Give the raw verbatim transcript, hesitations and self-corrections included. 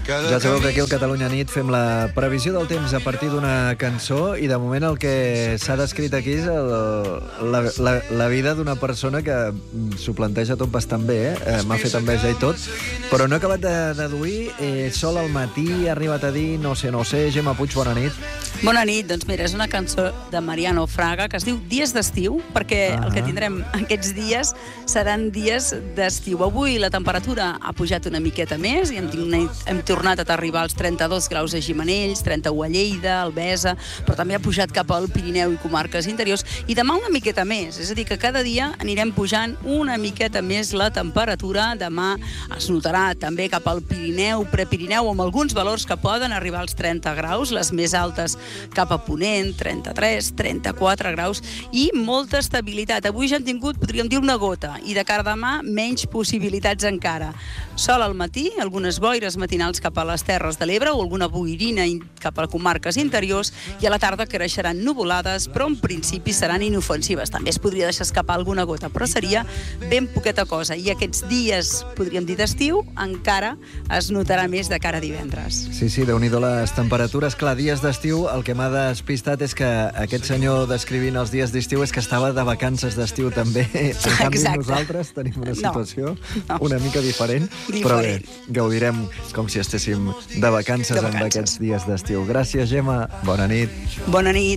Ja sabeu que aquí al Catalunya Nit fem la previsió del temps a partir d'una cançó i de moment el que s'ha descrit aquí és el, la, la, la vida d'una persona que s'ho planteja tot bastant bé, eh? M'ha fet enveja i tot, però no he acabat de deduir. Eh, sol al matí, ha arribat a dir no sé, no sé. Gemma Puig, bona nit. Bona nit. Doncs mira, és una cançó de Mariano Fraga que es diu Dies d'estiu, perquè ah. el que tindrem aquests dies seran dies d'estiu. Avui la temperatura ha pujat una miqueta més i hem, tingut, hem tornat a arribar als trenta-dos graus a Gimenells, trenta-u a Lleida, Albesa, però també ha pujat cap al Pirineu i comarques interiors, i demà una miqueta més, és a dir, que cada dia anirem pujant una miqueta més la temperatura. Demà es notarà també cap al Pirineu, Prepirineu, amb alguns valors que poden arribar als trenta graus, les més altes cap a Ponent, trenta-tres, trenta-quatre graus, i molta estabilitat. Avui ja hem tingut, podríem dir, una gota, i de cara a demà menys possibilitats encara. Sol al matí, algunes boires matinals cap a les Terres de l'Ebre o alguna boirina cap a comarques interiors, i a la tarda creixeran nuvolades, però en principi seran inofensives. També es podria deixar escapar alguna gota, però seria ben poqueta cosa. I aquests dies, podríem dir d'estiu, encara es notarà més de cara a divendres. Sí, sí, déu-n'hi-do les temperatures. Clar, dies d'estiu, el que m'ha despistat és que aquest senyor descrivint els dies d'estiu és que estava de vacances d'estiu també. En canvi, Exacte. Nosaltres tenim una situació no, no. una mica diferent, diferent, però bé, gaudirem com si estéssim de vacances, de vacances. amb aquests dies d'estiu. Gràcies, Gemma. Bona nit. Bona nit.